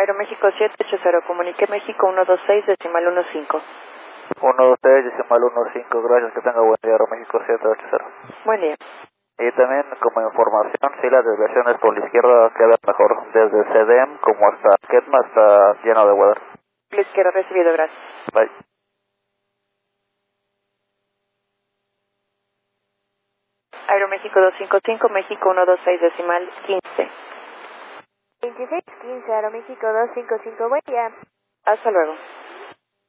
Aeroméxico 780, comunique México 126 decimal 15. 126 decimal 15, gracias, que tenga buen día, Aeroméxico 780. Buen día. Y también como información, si las desviaciones por la izquierda quedan mejor, desde CDM como hasta Ketma está lleno de weather. La izquierda recibido, gracias. Bye. Aeroméxico 255, México 126 decimal 15. 2615, Aeroméxico 255, buen día. Hasta luego.